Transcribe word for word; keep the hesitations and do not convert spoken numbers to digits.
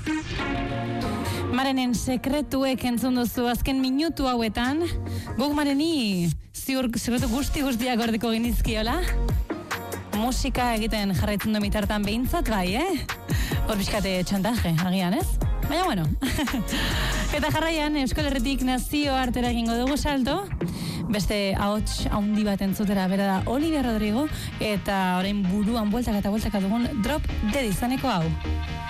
Marenen sekretuek entzun duzu azken minutu hauetan, guk Mareni ziur sekretu guzti guztiak gordeko genizkiola. Musika egiten jarraitzen du mitartan behintzat bai, eh? Hor bizkate txantaje, agian, ez? Baina, bueno. Eta jarraian, Euskal Herritik nazio artera egingo dugu salto. Beste ahots haundi bat entzutera, bera da Olivia Rodrigo, eta orain buruan bueltaka eta bueltaka dugun Drop Dead izaneko hau.